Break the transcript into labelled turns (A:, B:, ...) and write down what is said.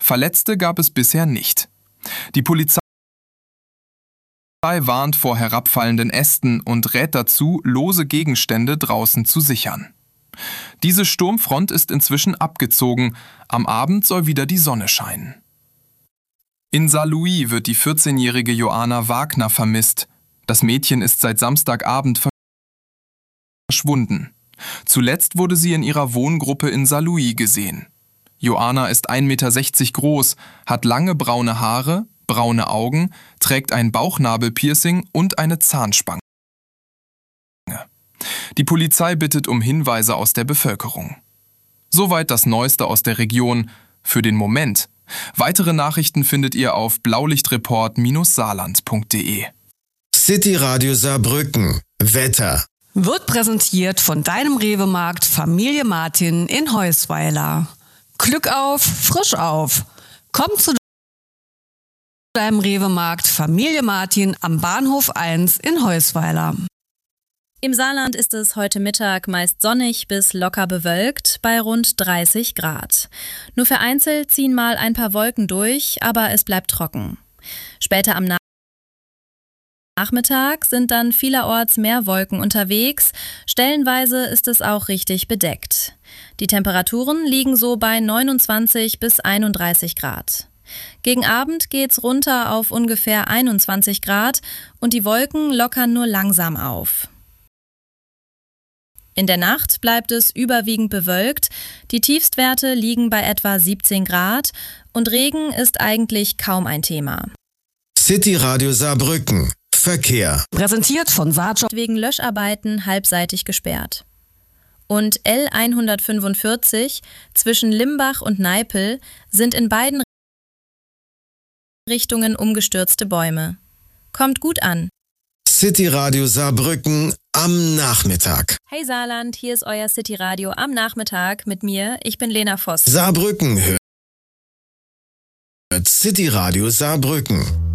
A: Verletzte gab es bisher nicht. Die Polizei warnt vor herabfallenden Ästen und rät dazu, lose Gegenstände draußen zu sichern. Diese Sturmfront ist inzwischen abgezogen. Am Abend soll wieder die Sonne scheinen. In Saarlouis wird die 14-jährige Joanna Wagner vermisst. Das Mädchen ist seit Samstagabend verschwunden. Zuletzt wurde sie in ihrer Wohngruppe in Saarlouis gesehen. Joanna ist 1,60 Meter groß, hat lange braune Haare, braune Augen, trägt ein Bauchnabelpiercing und eine Zahnspange. Die Polizei bittet um Hinweise aus der Bevölkerung. Soweit das Neueste aus der Region. Für den Moment. Weitere Nachrichten findet ihr auf blaulichtreport-saarland.de.
B: City Radio Saarbrücken. Wetter.
C: Wird präsentiert von deinem Rewe-Markt Familie Martin in Heusweiler. Glück auf, frisch auf. Komm zu deinem Rewe-Markt Familie Martin am Bahnhof 1 in Heusweiler.
D: Im Saarland ist es heute Mittag meist sonnig bis locker bewölkt bei rund 30 Grad. Nur vereinzelt ziehen mal ein paar Wolken durch, aber es bleibt trocken. Später am Nachmittag sind dann vielerorts mehr Wolken unterwegs. Stellenweise ist es auch richtig bedeckt. Die Temperaturen liegen so bei 29 bis 31 Grad. Gegen Abend geht's runter auf ungefähr 21 Grad und die Wolken lockern nur langsam auf. In der Nacht bleibt es überwiegend bewölkt, die Tiefstwerte liegen bei etwa 17 Grad und Regen ist eigentlich kaum ein Thema.
B: City Radio Saarbrücken. Verkehr.
C: Präsentiert von Saarjob.
D: Wegen Löscharbeiten halbseitig gesperrt. Und L145 zwischen Limbach und Neipel sind in beiden Richtungen umgestürzte Bäume. Kommt gut an.
B: City Radio Saarbrücken am Nachmittag.
D: Hey Saarland, hier ist euer City Radio am Nachmittag mit mir. Ich bin Lena Voss.
B: Saarbrücken hört City Radio Saarbrücken.